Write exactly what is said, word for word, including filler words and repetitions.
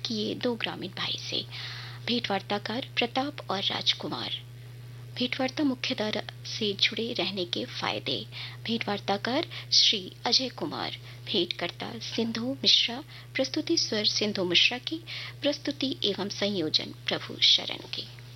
किए दो ग्रामीण भाई से। भेंटवार्ताकार प्रताप और राजकुमार। भेंटवार्ता मुख्यधारा से जुड़े रहने के फायदे। भेंटवार्ताकार श्री अजय कुमार। भेंटकर्ता सिंधु मिश्रा। प्रस्तुति स्वर सिंधु मिश्रा की। प्रस्तुति एवं संयोजन प्रभु शरण की।